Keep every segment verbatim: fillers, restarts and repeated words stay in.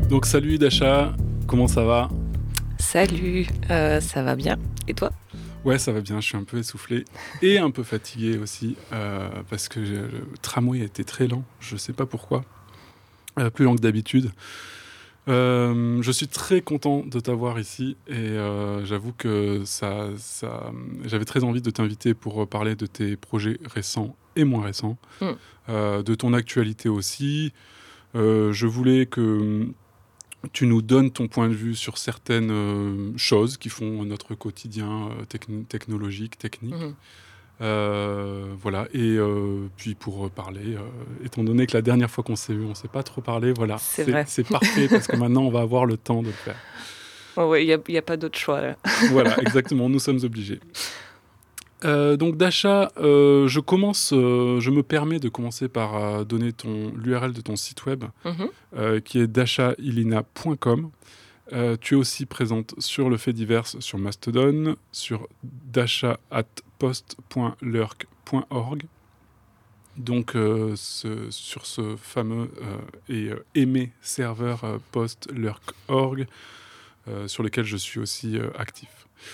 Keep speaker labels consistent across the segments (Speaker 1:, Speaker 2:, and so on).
Speaker 1: Donc salut Dasha, comment ça va ?
Speaker 2: Salut, euh, ça va bien. Et toi ?
Speaker 1: Ouais, ça va bien, je suis un peu essoufflé et un peu fatigué aussi, euh, parce que j'ai- le tramway a été très lent, je sais pas pourquoi, euh, plus lent que d'habitude. Euh, je suis très content de t'avoir ici et euh, j'avoue que ça, ça, j'avais très envie de t'inviter pour parler de tes projets récents et moins récents,
Speaker 2: Mm.
Speaker 1: euh, de ton actualité aussi. Euh, je voulais que tu nous donnes ton point de vue sur certaines euh, choses qui font notre quotidien euh, techn- technologique, technique.
Speaker 2: Mhm.
Speaker 1: Euh, voilà, et euh, puis pour euh, parler, euh, étant donné que la dernière fois qu'on s'est vu, on ne s'est pas trop parlé, voilà,
Speaker 2: C'est
Speaker 1: c'est,
Speaker 2: vrai.
Speaker 1: c'est parfait parce que maintenant on va avoir le temps de le faire.
Speaker 2: Ouais, ouais, il n'y a, y a pas d'autre choix là.
Speaker 1: Voilà, exactement, nous sommes obligés. Euh, donc Dasha, euh, je commence, euh, je me permets de commencer par euh, donner ton, l'U R L de ton site web,
Speaker 2: Mhm.
Speaker 1: euh, qui est dasha ilina point com. Euh, tu es aussi présente sur le fait divers sur Mastodon, sur dasha at post point lurk point org. Donc euh, ce- sur ce fameux euh, et euh, aimé serveur euh, post lurk point org, euh, sur lequel je suis aussi euh, actif.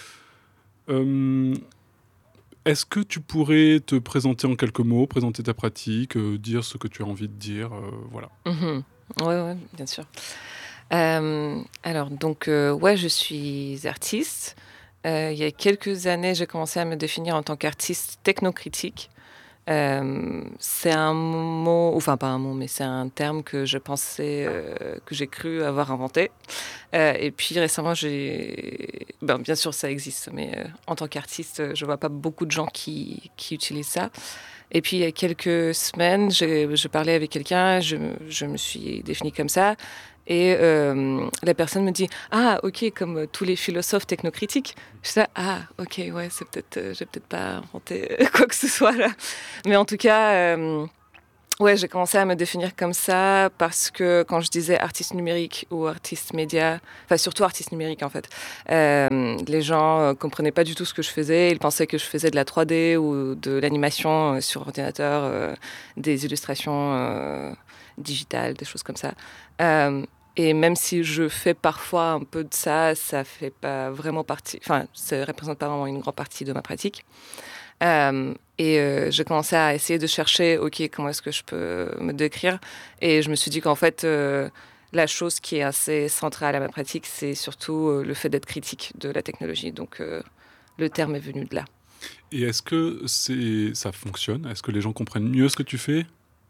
Speaker 1: Euh, Est-ce que tu pourrais te présenter en quelques mots, présenter ta pratique, euh, dire ce que tu as envie de dire, euh, voilà.
Speaker 2: Mhm. Ouais, ouais, bien sûr. Euh, alors, donc, euh, ouais, je suis artiste. Euh, il y a quelques années, j'ai commencé à me définir en tant qu'artiste technocritique. Euh, c'est un mot, enfin pas un mot, mais c'est un terme que je pensais, euh, que j'ai cru avoir inventé. Euh, et puis récemment, j'ai, ben, bien sûr ça existe, mais euh, en tant qu'artiste, je vois pas beaucoup de gens qui, qui utilisent ça. Et puis il y a quelques semaines, j'ai, je parlais avec quelqu'un, je, je me suis définie comme ça. Et euh, la personne me dit ah ok, comme tous les philosophes technocritiques. Je dis ah ok, ouais, c'est peut-être, euh, j'ai peut-être pas inventé quoi que ce soit là. Mais en tout cas, euh, ouais, j'ai commencé à me définir comme ça parce que quand je disais artiste numérique ou artiste média, enfin surtout artiste numérique en fait, euh, les gens euh, comprenaient pas du tout ce que je faisais. Ils pensaient que je faisais de la trois D ou de l'animation euh, sur ordinateur, euh, des illustrations euh, digitales, des choses comme ça. Euh, et même si je fais parfois un peu de ça, ça fait pas vraiment partie, enfin, ça représente pas vraiment une grande partie de ma pratique. Euh, et euh, j'ai commencé à essayer de chercher, ok, comment est-ce que je peux me décrire. Et je me suis dit qu'en fait, euh, la chose qui est assez centrale à ma pratique, c'est surtout euh, le fait d'être critique de la technologie. Donc, euh, le terme est venu de là.
Speaker 1: Et est-ce que c'est, ça fonctionne ? Est-ce que les gens comprennent mieux ce que tu fais ?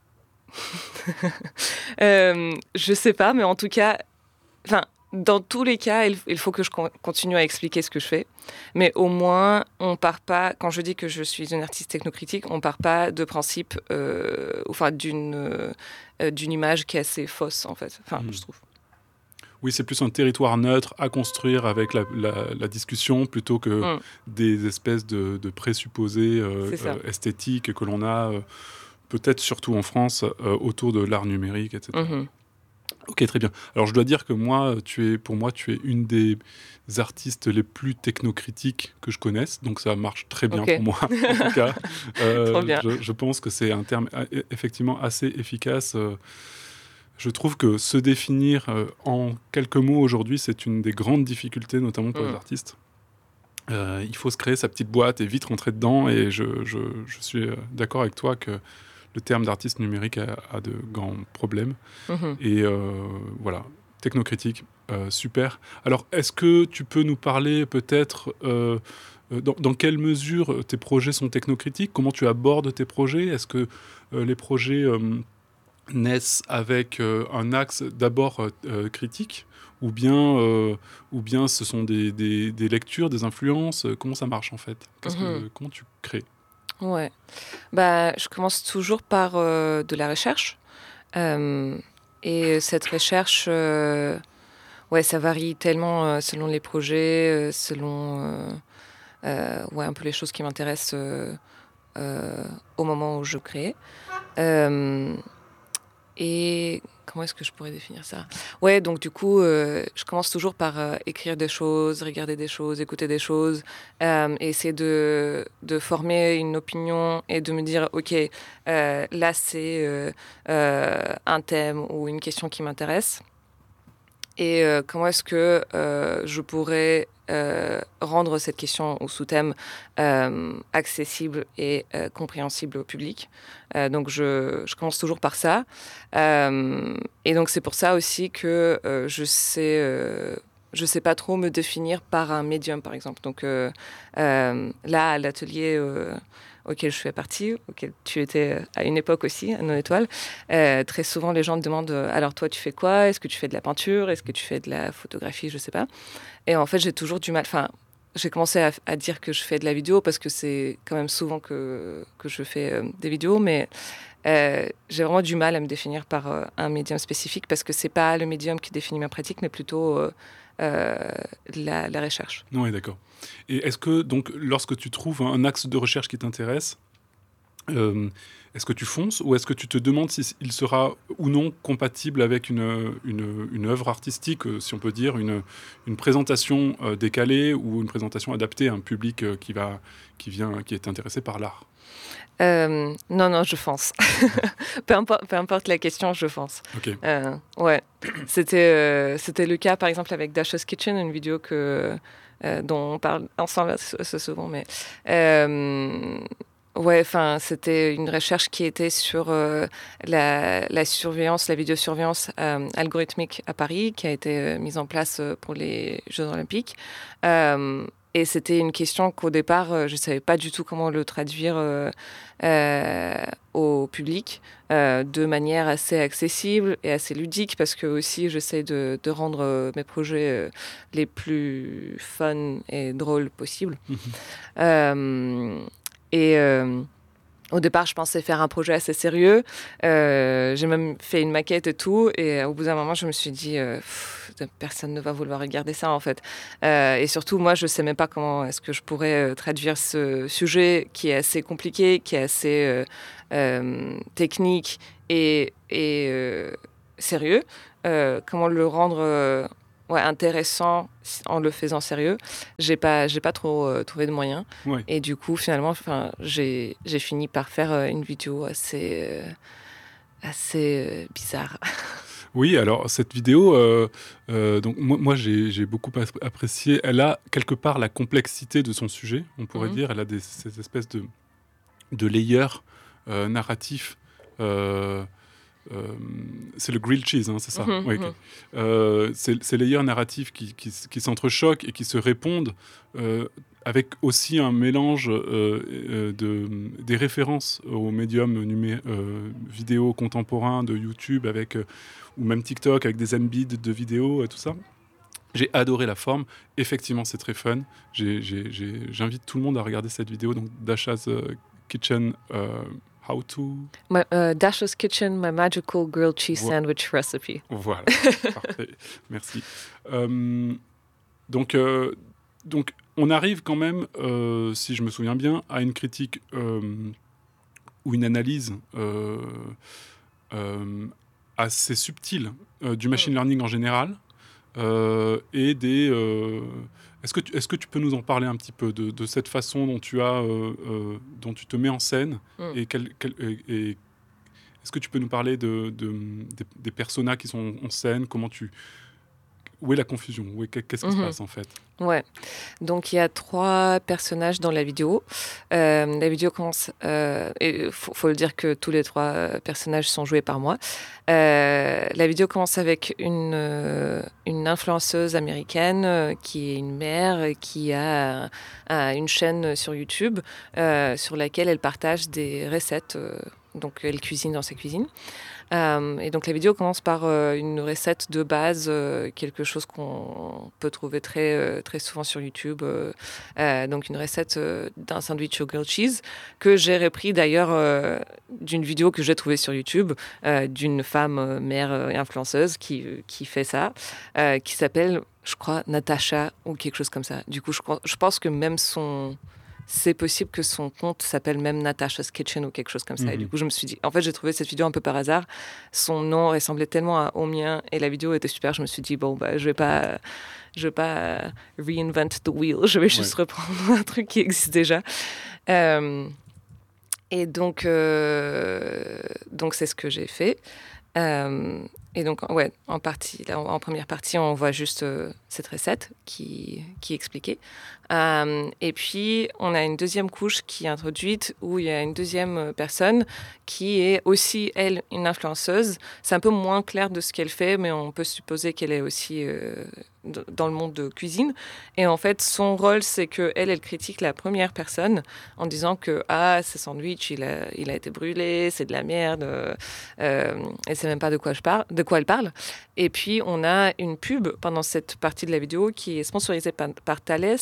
Speaker 2: Euh, je sais pas, mais en tout cas, enfin, dans tous les cas, il, il faut que je con- continue à expliquer ce que je fais. Mais au moins, on part pas. Quand je dis que je suis une artiste technocritique, on part pas de principe, euh, enfin, d'une euh, d'une image qui est assez fausse, en fait. Enfin,
Speaker 1: Mhm.
Speaker 2: je trouve.
Speaker 1: Oui, c'est plus un territoire neutre à construire avec la, la- la discussion plutôt que
Speaker 2: Mm,
Speaker 1: des espèces de, de présupposés euh,
Speaker 2: c'est ça.
Speaker 1: euh, esthétiques que l'on a, euh, peut-être surtout en France, euh, autour de l'art numérique, et cetera.
Speaker 2: Mhm.
Speaker 1: Ok, très bien. Alors je dois dire que moi, tu es, pour moi, tu es une des artistes les plus technocritiques que je connaisse, donc ça marche très bien
Speaker 2: Ok.
Speaker 1: pour moi, en tout cas.
Speaker 2: Trop
Speaker 1: Euh,
Speaker 2: bien.
Speaker 1: je, je pense que c'est un terme euh, effectivement assez efficace. euh, Je trouve que se définir euh, en quelques mots aujourd'hui, c'est une des grandes difficultés, notamment pour les
Speaker 2: Mm.
Speaker 1: artistes. Euh, il faut se créer sa petite boîte et vite rentrer dedans. Et je, je, je suis euh, d'accord avec toi que le terme d'artiste numérique a, a de grands problèmes.
Speaker 2: Mhm.
Speaker 1: Et euh, voilà, technocritique, euh, super. Alors, est-ce que tu peux nous parler peut-être euh, euh, dans, dans quelle mesure tes projets sont technocritiques ? Comment tu abordes tes projets ? Est-ce que euh, les projets euh, naissent avec euh, un axe d'abord euh, euh, critique, ou bien, euh, ou bien ce sont des, des, des lectures, des influences? Comment ça marche en fait? Qu'est-ce
Speaker 2: Mhm.
Speaker 1: que, comment tu crées?
Speaker 2: Ouais. Bah, je commence toujours par euh, de la recherche. Euh, et cette recherche, euh, ouais, ça varie tellement euh, selon les projets, euh, selon euh, euh, ouais, un peu les choses qui m'intéressent euh, euh, au moment où je crée. Euh, et comment est-ce que je pourrais définir ça? Ouais, donc du coup, euh, je commence toujours par euh, écrire des choses, regarder des choses, écouter des choses, euh, et essayer de, de former une opinion et de me dire, ok, euh, là c'est euh, euh, un thème ou une question qui m'intéresse. et euh, comment est-ce que euh, je pourrais euh, rendre cette question ou sous-thème euh, accessible et euh, compréhensible au public. Euh, donc je, je commence toujours par ça. Euh, et donc c'est pour ça aussi que euh, je sais... Euh, je sais pas trop me définir par un médium, par exemple. Donc euh, euh, là, à l'atelier euh, auquel je fais partie, auquel tu étais à une époque aussi, à Non Étoile, euh, très souvent les gens me demandent euh, alors toi tu fais quoi? Est-ce que tu fais de la peinture? Est-ce que tu fais de la photographie? Je sais pas. Et en fait j'ai toujours du mal. Enfin, j'ai commencé à, à dire que je fais de la vidéo parce que c'est quand même souvent que, que je fais euh, des vidéos, mais euh, j'ai vraiment du mal à me définir par euh, un médium spécifique parce que c'est pas le médium qui définit ma pratique, mais plutôt euh, euh, la, la recherche.
Speaker 1: Oui, d'accord. Et est-ce que, donc, lorsque tu trouves un axe de recherche qui t'intéresse, euh, est-ce que tu fonces ou est-ce que tu te demandes s'il sera ou non compatible avec une, une, une œuvre artistique, euh, si on peut dire, une, une présentation euh, décalée ou une présentation adaptée à un public euh, qui, va, qui, vient, qui est intéressé par l'art?
Speaker 2: Euh, non, non, je fonce. peu, importe, peu importe la question, je fonce.
Speaker 1: Ok.
Speaker 2: Euh, ouais, c'était, euh, c'était le cas par exemple avec Dasha's Kitchen, une vidéo que, euh, dont on parle ensemble assez souvent. Mais euh, ouais, enfin, c'était une recherche qui était sur euh, la, la surveillance, la vidéosurveillance euh, algorithmique à Paris, qui a été euh, mise en place euh, pour les Jeux Olympiques. Euh, Et c'était une question qu'au départ, euh, je ne savais pas du tout comment le traduire euh, euh, au public euh, de manière assez accessible et assez ludique, parce que aussi j'essaie de, de rendre euh, mes projets euh, les plus fun et drôles possibles. euh, et euh, Au départ, je pensais faire un projet assez sérieux. Euh, j'ai même fait une maquette et tout. Et au bout d'un moment, je me suis dit, euh, pff, personne ne va vouloir regarder ça, en fait. Euh, et surtout, moi, je ne sais même pas comment est-ce que je pourrais euh, traduire ce sujet qui est assez compliqué, qui est assez euh, euh, technique et, et euh, sérieux. Euh, comment le rendre... Euh, ouais, intéressant en le faisant sérieux. J'ai pas, j'ai pas trop euh, trouvé de moyens.
Speaker 1: Ouais.
Speaker 2: Et du coup, finalement, enfin, j'ai, j'ai fini par faire euh, une vidéo assez, euh, assez euh, bizarre.
Speaker 1: Oui, alors cette vidéo, euh, euh, donc moi, moi j'ai, j'ai beaucoup apprécié. Elle a quelque part la complexité de son sujet, on pourrait
Speaker 2: Mhm.
Speaker 1: dire. Elle a des, ces espèces de, de layers euh, narratifs. Euh, Euh, c'est le grilled cheese, hein, c'est ça.
Speaker 2: Mhm,
Speaker 1: Oui,
Speaker 2: mhm.
Speaker 1: okay. euh, c'est, c'est layers narratifs qui, qui, qui s'entrechoquent et qui se répondent euh, avec aussi un mélange euh, euh, de, des références aux médiums numé- euh, vidéo contemporains de YouTube avec, euh, ou même TikTok avec des embeds de vidéos et tout ça. J'ai adoré la forme. Effectivement, c'est très fun. J'ai, j'ai, j'ai, j'invite tout le monde à regarder cette vidéo. Donc, Dasha's uh, Kitchen, uh, how to...
Speaker 2: My, uh, Dasha's Kitchen, my magical grilled cheese
Speaker 1: Vo-
Speaker 2: sandwich recipe.
Speaker 1: Voilà, parfait. Merci. Euh, donc, euh, donc, on arrive quand même, euh, si je me souviens bien, à une critique euh, ou une analyse euh, euh, assez subtile euh, du machine learning en général. Euh, et des. Euh, est-ce que tu, est-ce que tu peux nous en parler un petit peu de, de cette façon dont tu as, euh, euh, dont tu te mets en scène
Speaker 2: Mm.
Speaker 1: et, quel, quel, et, et est-ce que tu peux nous parler de, de, des, des personas qui sont en scène, comment tu, où est la confusion, où est, qu'est-ce qui se
Speaker 2: Mhm.
Speaker 1: passe en fait?
Speaker 2: Ouais. Donc il y a trois personnages dans la vidéo. Euh, la vidéo commence. Euh, et faut, faut le dire que tous les trois euh, personnages sont joués par moi. Euh, la vidéo commence avec une euh, une influenceuse américaine euh, qui est une mère et qui a euh, une chaîne sur YouTube euh, sur laquelle elle partage des recettes. Euh, donc elle cuisine dans sa cuisine. Euh, et donc la vidéo commence par euh, une recette de base, euh, quelque chose qu'on peut trouver très, euh, très souvent sur YouTube. Euh, euh, donc une recette euh, d'un sandwich au grilled cheese que j'ai repris d'ailleurs euh, d'une vidéo que j'ai trouvée sur YouTube euh, d'une femme euh, mère euh, et influenceuse qui, qui fait ça, euh, qui s'appelle, je crois, Natacha ou quelque chose comme ça. Du coup, je, je pense que même son... C'est possible que son compte s'appelle même Natasha's Kitchen ou quelque chose comme ça.
Speaker 1: Mhm.
Speaker 2: Et du coup, je me suis dit... En fait, j'ai trouvé cette vidéo un peu par hasard. Son nom ressemblait tellement à- au mien et la vidéo était super. Je me suis dit, bon, bah, je vais pas... Je vais pas reinvent the wheel. Je vais juste
Speaker 1: Ouais.
Speaker 2: reprendre un truc qui existe déjà. Euh, et donc, euh, donc c'est ce que j'ai fait. Euh, Et donc, ouais, en, partie, là, en, en première partie, on voit juste euh, cette recette qui, qui est expliquée. Euh, et puis, on a une deuxième couche qui est introduite où il y a une deuxième personne qui est aussi, elle, une influenceuse. C'est un peu moins clair de ce qu'elle fait, mais on peut supposer qu'elle est aussi euh, d- dans le monde de cuisine. Et en fait, son rôle, c'est qu'elle, elle elle critique la première personne en disant que ah, ce sandwich, il a, il a été brûlé, c'est de la merde, euh, euh, et c'est même pas de quoi, je parle, de quoi elle parle. Et puis, on a une pub pendant cette partie de la vidéo qui est sponsorisée par, par Thales.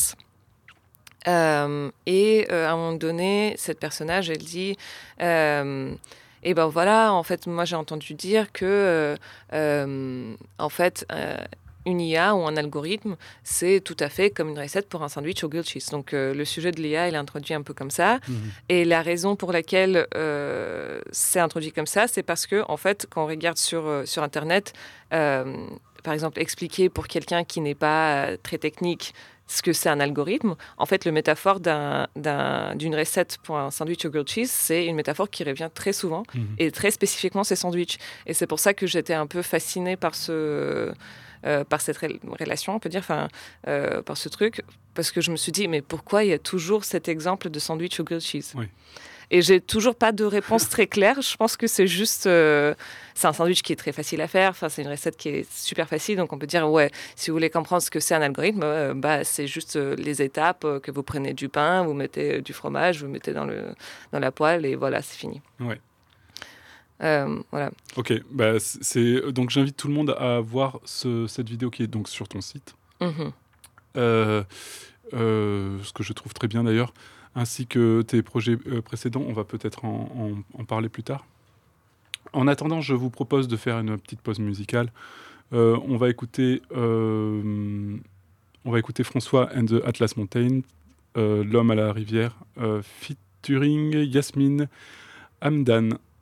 Speaker 2: Euh, et euh, à un moment donné, cette personnage, elle dit euh, et ben voilà, en fait, moi j'ai entendu dire que euh, euh, en fait, euh, une I A ou un algorithme, c'est tout à fait comme une recette pour un sandwich au grilled cheese. Donc euh, le sujet de l'I A, il est introduit un peu comme ça.
Speaker 1: Mmh.
Speaker 2: Et la raison pour laquelle euh, c'est introduit comme ça, c'est parce que en fait, quand on regarde sur, euh, sur Internet, euh, par exemple, expliquer pour quelqu'un qui n'est pas euh, très technique ce que c'est un algorithme. En fait, le métaphore d'un, d'un, d'une recette pour un sandwich au grilled cheese, c'est une métaphore qui revient très souvent
Speaker 1: Mmh.
Speaker 2: et très spécifiquement ces sandwichs. Et c'est pour ça que j'étais un peu fascinée par ce, euh, par cette ré- relation, on peut dire, enfin, euh, par ce truc, parce que je me suis dit, mais pourquoi il y a toujours cet exemple de sandwich au grilled cheese?
Speaker 1: Oui.
Speaker 2: Et j'ai toujours pas de réponse très claire. Je pense que c'est juste, euh, c'est un sandwich qui est très facile à faire. Enfin, c'est une recette qui est super facile, donc on peut dire ouais, si vous voulez comprendre ce que c'est un algorithme, euh, bah c'est juste euh, les étapes euh, que vous prenez du pain, vous mettez euh, du fromage, vous mettez dans le dans la poêle et voilà, c'est fini.
Speaker 1: Ouais.
Speaker 2: Euh, voilà.
Speaker 1: Ok, bah, c'est c'est- donc j'invite tout le monde à voir ce- cette vidéo qui est donc sur ton site.
Speaker 2: Mhm.
Speaker 1: Euh, euh, ce que je trouve très bien d'ailleurs, ainsi que tes projets euh, précédents. On va peut-être en, en- en parler plus tard. En attendant, je vous propose de faire une petite pause musicale. Euh, on va écouter, euh, on va écouter François and the Atlas Mountain, euh, L'homme à la rivière, euh, featuring Yasmine Hamdan.